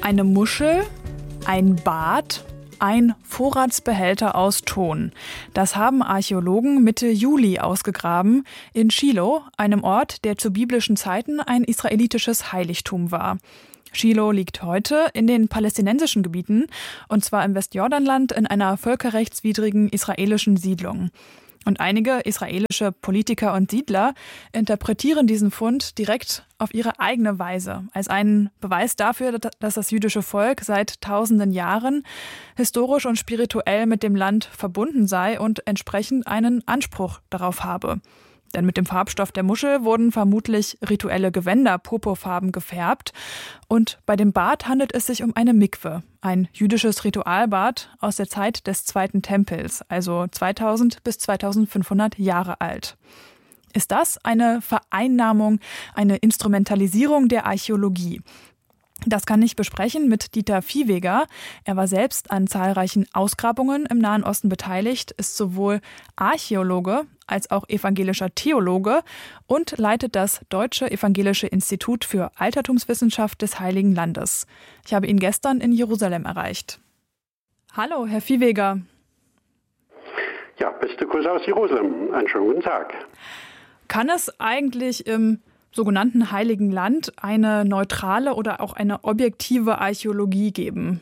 Eine Muschel, ein Bad, ein Vorratsbehälter aus Ton. Das haben Archäologen Mitte Juli ausgegraben in Shiloh, einem Ort, der zu biblischen Zeiten ein israelitisches Heiligtum war. Shiloh liegt heute in den palästinensischen Gebieten, und zwar im Westjordanland in einer völkerrechtswidrigen israelischen Siedlung. Und einige israelische Politiker und Siedler interpretieren diesen Fund direkt auf ihre eigene Weise, als einen Beweis dafür, dass das jüdische Volk seit tausenden Jahren historisch und spirituell mit dem Land verbunden sei und entsprechend einen Anspruch darauf habe. Denn mit dem Farbstoff der Muschel wurden vermutlich rituelle Gewänder purpurfarben gefärbt. Und bei dem Bad handelt es sich um eine Mikwe, ein jüdisches Ritualbad aus der Zeit des Zweiten Tempels, also 2000 bis 2500 Jahre alt. Ist das eine Vereinnahmung, eine Instrumentalisierung der Archäologie? Das kann ich besprechen mit Dieter Viehweger. Er war selbst an zahlreichen Ausgrabungen im Nahen Osten beteiligt, ist sowohl Archäologe als auch evangelischer Theologe und leitet das Deutsche Evangelische Institut für Altertumswissenschaft des Heiligen Landes. Ich habe ihn gestern in Jerusalem erreicht. Hallo, Herr Viehweger. Ja, beste Grüße aus Jerusalem. Einen schönen guten Tag. Kann es eigentlich im sogenannten Heiligen Land eine neutrale oder auch eine objektive Archäologie geben?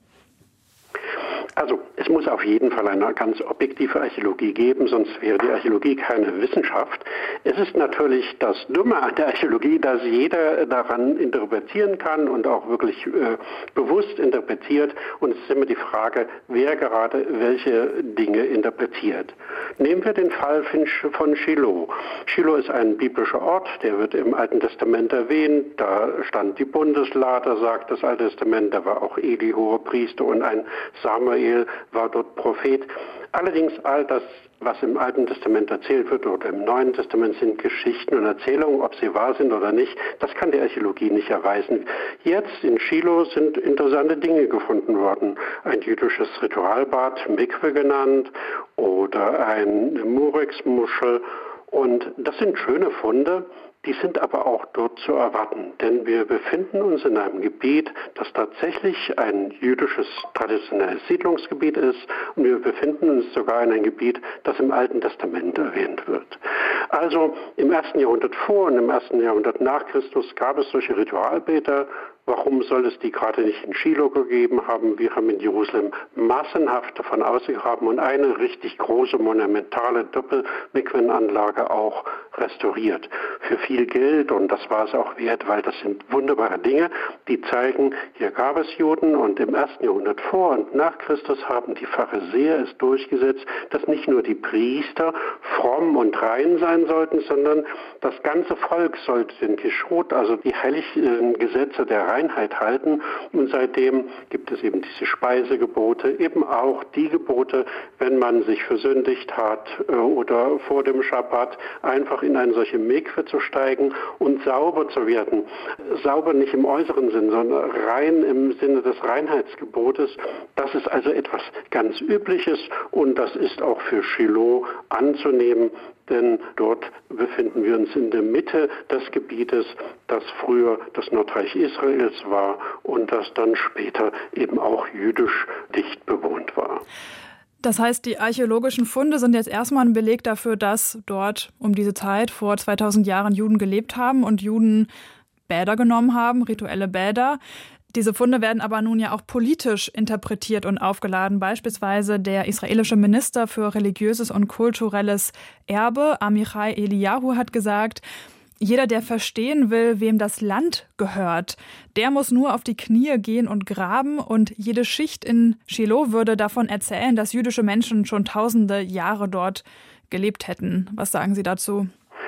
Also, es muss auf jeden Fall eine ganz objektive Archäologie geben, sonst wäre die Archäologie keine Wissenschaft. Es ist natürlich das Dumme an der Archäologie, dass jeder daran interpretieren kann und auch wirklich bewusst interpretiert. Und es ist immer die Frage, wer gerade welche Dinge interpretiert. Nehmen wir den Fall von Shiloh. Shiloh ist ein biblischer Ort, der wird im Alten Testament erwähnt. Da stand die Bundeslade, sagt das Alte Testament. Da war auch Eli Hohepriester und ein Samuel war dort Prophet. Allerdings all das, was im Alten Testament erzählt wird oder im Neuen Testament, sind Geschichten und Erzählungen, ob sie wahr sind oder nicht. Das kann die Archäologie nicht erweisen. Jetzt in Shiloh sind interessante Dinge gefunden worden. Ein jüdisches Ritualbad, Mikwe genannt, oder eine Murex-Muschel. Und das sind schöne Funde. Die sind aber auch dort zu erwarten, denn wir befinden uns in einem Gebiet, das tatsächlich ein jüdisches traditionelles Siedlungsgebiet ist, und wir befinden uns sogar in einem Gebiet, das im Alten Testament erwähnt wird. Also im 1. Jahrhundert vor und im 1. Jahrhundert nach Christus gab es solche Ritualbäder. Warum soll es die gerade nicht in Shiloh gegeben haben? Wir haben in Jerusalem massenhaft davon ausgegraben und eine richtig große, monumentale Doppelmikwenanlage auch restauriert. Für viel Geld, und das war es auch wert, weil das sind wunderbare Dinge, die zeigen, hier gab es Juden, und im 1. Jahrhundert vor und nach Christus haben die Pharisäer es durchgesetzt, dass nicht nur die Priester fromm und rein sein sollten, sondern das ganze Volk sollte den Kishrut, also die heiligen Gesetze der Reinheit halten. Und seitdem gibt es eben diese Speisegebote, eben auch die Gebote, wenn man sich versündigt hat oder vor dem Schabbat, einfach in eine solche Mikwe zu steigen und sauber zu werden. Sauber nicht im äußeren Sinn, sondern rein im Sinne des Reinheitsgebotes. Das ist also etwas ganz Übliches, und das ist auch für Shiloh anzunehmen, denn dort befinden wir uns in der Mitte des Gebietes, das früher das Nordreich Israels war und das dann später eben auch jüdisch dicht bewohnt war. Das heißt, die archäologischen Funde sind jetzt erstmal ein Beleg dafür, dass dort um diese Zeit vor 2000 Jahren Juden gelebt haben und Juden Bäder genommen haben, rituelle Bäder. Diese Funde werden aber nun ja auch politisch interpretiert und aufgeladen. Beispielsweise der israelische Minister für religiöses und kulturelles Erbe, Amichai Eliyahu, hat gesagt, jeder, der verstehen will, wem das Land gehört, der muss nur auf die Knie gehen und graben, und jede Schicht in Shiloh würde davon erzählen, dass jüdische Menschen schon tausende Jahre dort gelebt hätten. Was sagen Sie dazu?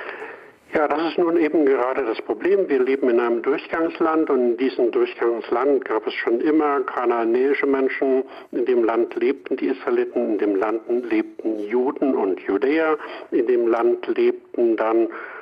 Ja, das ist nun eben gerade das Problem. Wir leben in einem Durchgangsland, und in diesem Durchgangsland gab es schon immer kanaanäische Menschen. In dem Land lebten die Israeliten, in dem Land lebten Juden und Judäer, in dem Land lebten dann ab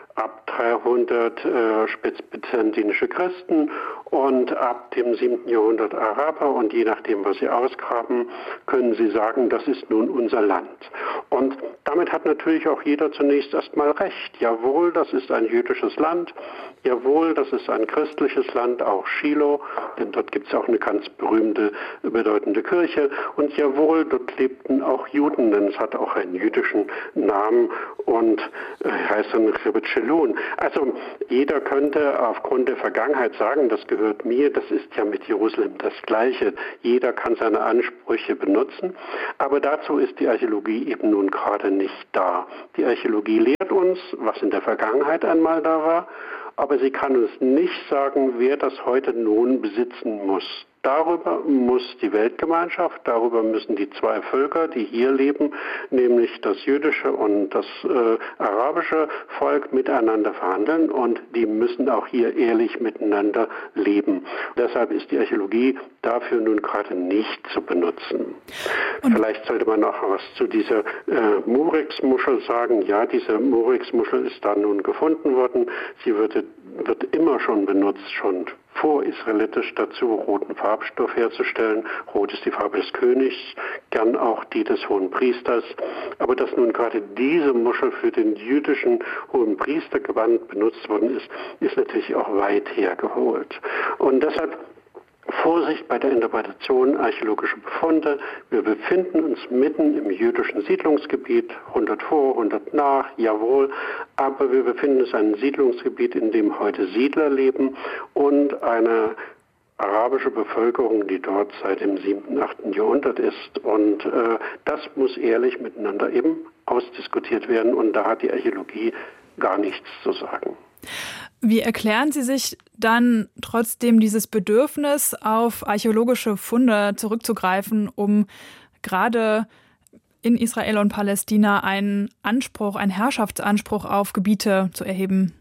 300 spätbyzantinische Christen und ab dem 7. Jahrhundert Araber, und je nachdem, was Sie ausgraben, können Sie sagen, das ist nun unser Land. Und damit hat natürlich auch jeder zunächst erstmal recht. Jawohl, das ist ein jüdisches Land. Jawohl, das ist ein christliches Land, auch Shiloh, denn dort gibt es auch eine ganz berühmte, bedeutende Kirche. Und jawohl, dort lebten auch Juden, denn es hat auch einen jüdischen Namen und heißt dann Chebet Shelun. Also jeder könnte aufgrund der Vergangenheit sagen, das gehört mir, das ist ja mit Jerusalem das Gleiche. Jeder kann seine Ansprüche benutzen, aber dazu ist die Archäologie eben nun gerade nicht da. Die Archäologie lehrt uns, was in der Vergangenheit einmal da war, aber sie kann uns nicht sagen, wer das heute nun besitzen muss. Darüber muss die Weltgemeinschaft, darüber müssen die zwei Völker, die hier leben, nämlich das jüdische und das arabische Volk, miteinander verhandeln, und die müssen auch hier ehrlich miteinander leben. Deshalb ist die Archäologie dafür nun gerade nicht zu benutzen. Und vielleicht sollte man noch was zu dieser Murex-Muschel sagen. Ja, diese Murex-Muschel ist da nun gefunden worden. Sie wird immer schon benutzt, schon vorisraelitisch dazu, roten Farbstoff herzustellen. Rot ist die Farbe des Königs, gern auch die des Hohenpriesters. Aber dass nun gerade diese Muschel für den jüdischen Hohenpriestergewand benutzt worden ist, ist natürlich auch weit hergeholt. Und deshalb Vorsicht bei der Interpretation archäologischer Befunde. Wir befinden uns mitten im jüdischen Siedlungsgebiet, 100 vor, 100 nach, jawohl, aber wir befinden uns in einem Siedlungsgebiet, in dem heute Siedler leben und eine arabische Bevölkerung, die dort seit dem 7., 8. Jahrhundert ist. Und das muss ehrlich miteinander eben ausdiskutiert werden, und da hat die Archäologie gar nichts zu sagen. Wie erklären Sie sich dann trotzdem dieses Bedürfnis, auf archäologische Funde zurückzugreifen, um gerade in Israel und Palästina einen Herrschaftsanspruch auf Gebiete zu erheben?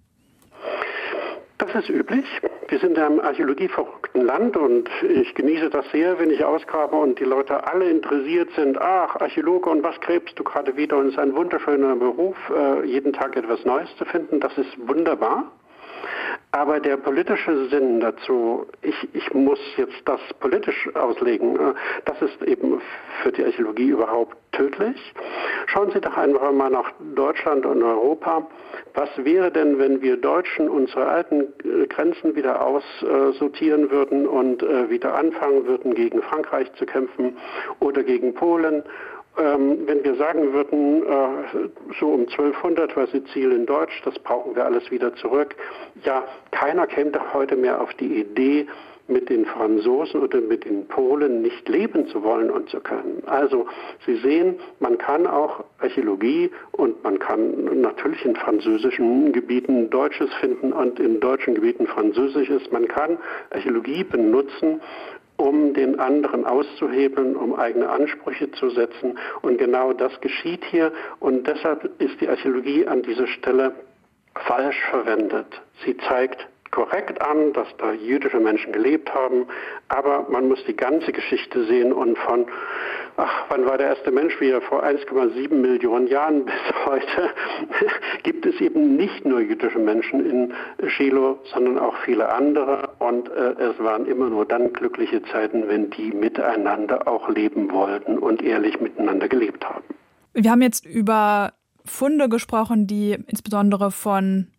Das ist üblich. Wir sind in einem archäologieverrückten Land, und ich genieße das sehr, wenn ich ausgrabe und die Leute alle interessiert sind. Ach, Archäologe, und was gräbst du gerade wieder? Und es ist ein wunderschöner Beruf, jeden Tag etwas Neues zu finden. Das ist wunderbar. Aber der politische Sinn dazu, ich muss jetzt das politisch auslegen, das ist eben für die Archäologie überhaupt tödlich. Schauen Sie doch einfach mal nach Deutschland und Europa. Was wäre denn, wenn wir Deutschen unsere alten Grenzen wieder aussortieren würden und wieder anfangen würden, gegen Frankreich zu kämpfen oder gegen Polen? Wenn wir sagen würden, so um 1200 war Sizilien deutsch, das brauchen wir alles wieder zurück. Ja, keiner käme doch heute mehr auf die Idee, mit den Franzosen oder mit den Polen nicht leben zu wollen und zu können. Also Sie sehen, man kann auch Archäologie, und man kann natürlich in französischen Gebieten Deutsches finden und in deutschen Gebieten Französisches. Man kann Archäologie benutzen, um den anderen auszuhebeln, um eigene Ansprüche zu setzen. Und genau das geschieht hier. Und deshalb ist die Archäologie an dieser Stelle falsch verwendet. Sie zeigt korrekt an, dass da jüdische Menschen gelebt haben, aber man muss die ganze Geschichte sehen, und von, wann war der erste Mensch, wieder vor 1,7 Millionen Jahren bis heute, gibt es eben nicht nur jüdische Menschen in Shiloh, sondern auch viele andere, und es waren immer nur dann glückliche Zeiten, wenn die miteinander auch leben wollten und ehrlich miteinander gelebt haben. Wir haben jetzt über Funde gesprochen, die insbesondere von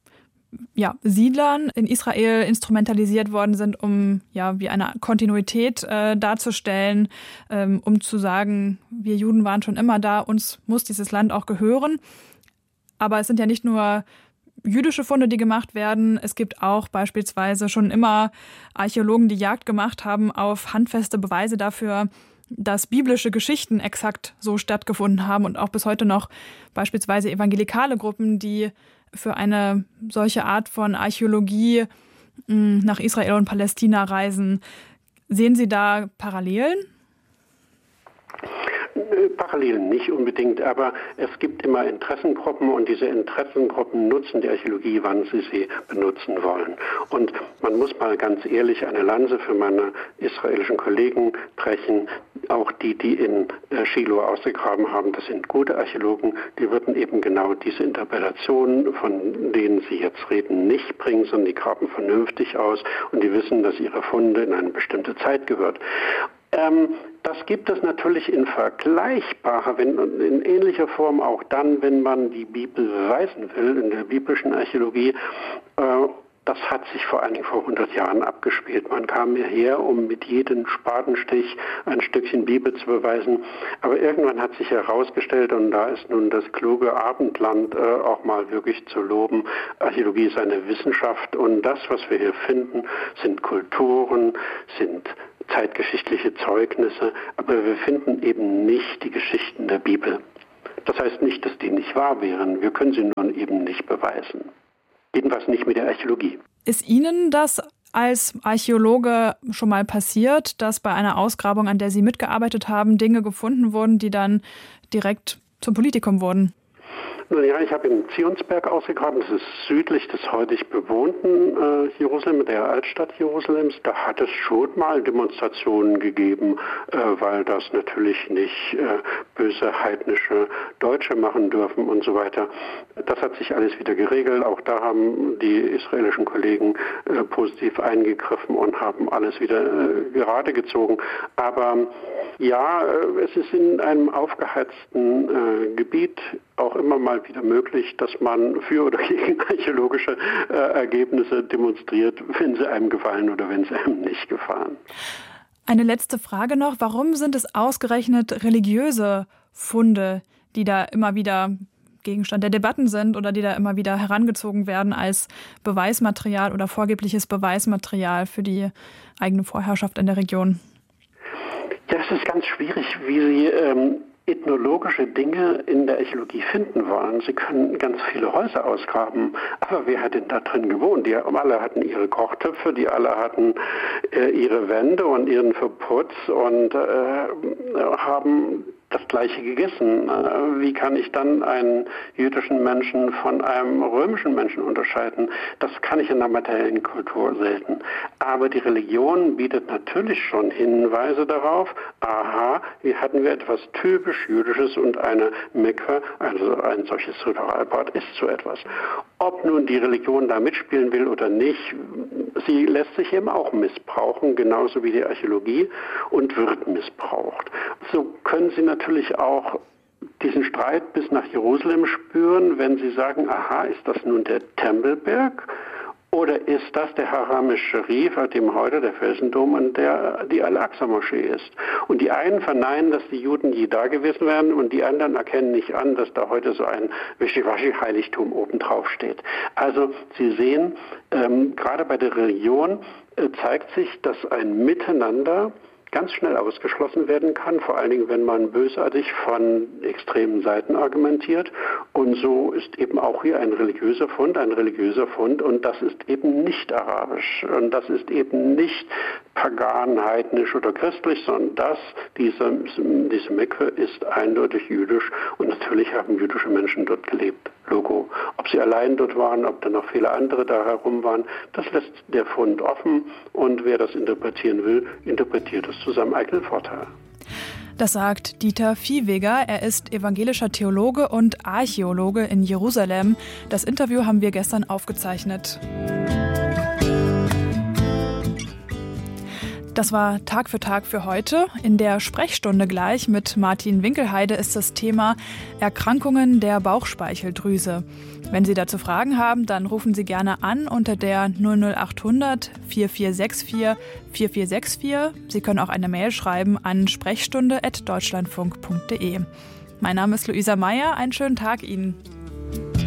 Siedlern in Israel instrumentalisiert worden sind, um wie eine Kontinuität darzustellen, um zu sagen, wir Juden waren schon immer da, uns muss dieses Land auch gehören. Aber es sind ja nicht nur jüdische Funde, die gemacht werden. Es gibt auch beispielsweise schon immer Archäologen, die Jagd gemacht haben auf handfeste Beweise dafür, dass biblische Geschichten exakt so stattgefunden haben, und auch bis heute noch beispielsweise evangelikale Gruppen, die für eine solche Art von Archäologie nach Israel und Palästina reisen. Sehen Sie da Parallelen? Parallelen nicht unbedingt, aber es gibt immer Interessengruppen und diese Interessengruppen nutzen die Archäologie, wann sie benutzen wollen. Und man muss mal ganz ehrlich eine Lanze für meine israelischen Kollegen brechen. Auch die in Shiloh ausgegraben haben, das sind gute Archäologen, die würden eben genau diese Interpretationen, von denen sie jetzt reden, nicht bringen, sondern die graben vernünftig aus und die wissen, dass ihre Funde in eine bestimmte Zeit gehört. Das gibt es natürlich in vergleichbarer, in ähnlicher Form auch dann, wenn man die Bibel beweisen will, in der biblischen Archäologie. Das hat sich vor allen Dingen vor 100 Jahren abgespielt. Man kam hierher, um mit jedem Spatenstich ein Stückchen Bibel zu beweisen. Aber irgendwann hat sich herausgestellt, und da ist nun das kluge Abendland auch mal wirklich zu loben, Archäologie ist eine Wissenschaft und das, was wir hier finden, sind Kulturen, sind zeitgeschichtliche Zeugnisse, aber wir finden eben nicht die Geschichten der Bibel. Das heißt nicht, dass die nicht wahr wären. Wir können sie nun eben nicht beweisen. Jedenfalls nicht mit der Archäologie. Ist Ihnen das als Archäologe schon mal passiert, dass bei einer Ausgrabung, an der Sie mitgearbeitet haben, Dinge gefunden wurden, die dann direkt zum Politikum wurden? Nun ja, ich habe in Zionsberg ausgegraben, das ist südlich des heutig bewohnten Jerusalem, der Altstadt Jerusalems. Da hat es schon mal Demonstrationen gegeben, weil das natürlich nicht böse heidnische Deutsche machen dürfen und so weiter. Das hat sich alles wieder geregelt. Auch da haben die israelischen Kollegen positiv eingegriffen und haben alles wieder gerade gezogen. Aber ja, es ist in einem aufgeheizten Gebiet auch immer mal wieder möglich, dass man für oder gegen archäologische Ergebnisse demonstriert, wenn sie einem gefallen oder wenn sie einem nicht gefallen. Eine letzte Frage noch. Warum sind es ausgerechnet religiöse Funde, die da immer wieder Gegenstand der Debatten sind oder die da immer wieder herangezogen werden als Beweismaterial oder vorgebliches Beweismaterial für die eigene Vorherrschaft in der Region? Ja, es ist ganz schwierig, wie Sie ethnologische Dinge in der Archäologie finden wollen. Sie können ganz viele Häuser ausgraben, aber wer hat denn da drin gewohnt? Die alle hatten ihre Kochtöpfe, die alle hatten ihre Wände und ihren Verputz und haben das Gleiche gegessen. Wie kann ich dann einen jüdischen Menschen von einem römischen Menschen unterscheiden? Das kann ich in der materiellen Kultur selten. Aber die Religion bietet natürlich schon Hinweise darauf, aha, hier hatten wir etwas typisch Jüdisches und eine Mikwe, also ein solches Ritualbad, ist so etwas. Ob nun die Religion da mitspielen will oder nicht, sie lässt sich eben auch missbrauchen, genauso wie die Archäologie, und wird missbraucht. So können Sie natürlich auch diesen Streit bis nach Jerusalem spüren, wenn Sie sagen, aha, ist das nun der Tempelberg oder ist das der Haram al-Sharif, auf dem heute der Felsendom und die Al-Aqsa-Moschee ist? Und die einen verneinen, dass die Juden je da gewesen wären und die anderen erkennen nicht an, dass da heute so ein Wischiwaschi-Heiligtum obendrauf steht. Also Sie sehen, gerade bei der Religion zeigt sich, dass ein Miteinander ganz schnell ausgeschlossen werden kann, vor allen Dingen, wenn man bösartig von extremen Seiten argumentiert. Und so ist eben auch hier ein religiöser Fund und das ist eben nicht arabisch und das ist eben nicht pagan, heidnisch oder christlich, sondern diese Mikwe ist eindeutig jüdisch und natürlich haben jüdische Menschen dort gelebt. Logo. Ob sie allein dort waren, ob da noch viele andere da herum waren, das lässt der Fund offen und wer das interpretieren will, interpretiert es zu seinem eigenen Vorteil. Das sagt Dieter Viehweger. Er ist evangelischer Theologe und Archäologe in Jerusalem. Das Interview haben wir gestern aufgezeichnet. Das war Tag für Tag für heute. In der Sprechstunde gleich mit Martin Winkelheide ist das Thema Erkrankungen der Bauchspeicheldrüse. Wenn Sie dazu Fragen haben, dann rufen Sie gerne an unter der 00800 4464 4464. Sie können auch eine Mail schreiben an sprechstunde@deutschlandfunk.de. Mein Name ist Luisa Meyer. Einen schönen Tag Ihnen.